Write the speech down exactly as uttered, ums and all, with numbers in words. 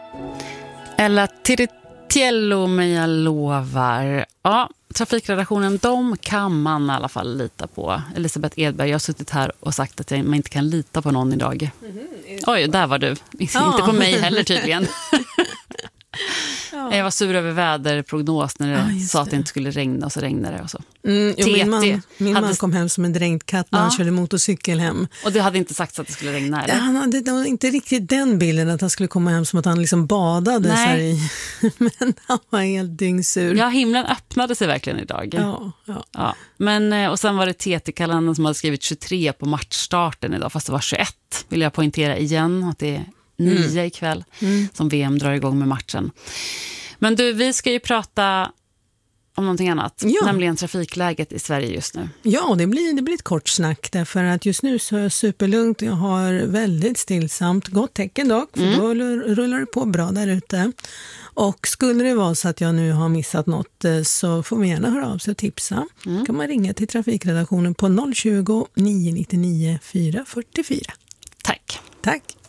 Ella Tiritiello, men jag lovar. Ja, trafikredaktionen, de kan man i alla fall lita på. Elisabeth Edberg, jag har suttit här och sagt att man inte kan lita på någon idag. Mm-hmm. Oj, där var du. Ja. Inte på mig heller tydligen. Ja. Jag var sur över väderprognos när det ja, sa att det inte skulle regna och så regnade det och så. Mm, jo, min man, min hade... man kom hem som en dränkt katt när ja. han körde motorcykel hem. Och det hade inte sagt att det skulle regna, eller? Ja, han hade det var inte riktigt den bilden att han skulle komma hem som att han liksom badade så här i. Men han var helt dyngsur. Ja, himlen öppnade sig verkligen idag. Ja, ja. Ja. Men, och sen var det T T-kalendern som hade skrivit tjugotre på matchstarten idag, fast det var tjugoett. Vill jag poängtera igen att det är nio mm. ikväll mm. som V M drar igång med matchen. Men du, vi ska ju prata om någonting annat, ja. nämligen trafikläget i Sverige just nu. Ja, det blir, det blir ett kort snack därför att just nu så är det superlugnt. Jag har väldigt stillsamt, gott tecken dock, för mm. då rullar det på bra där ute. Och skulle det vara så att jag nu har missat något så får man gärna höra av sig och tipsa. Mm. Kan man ringa till trafikredaktionen på noll tjugo, nio nio nio, fyra fyra fyra. Tack. Tack.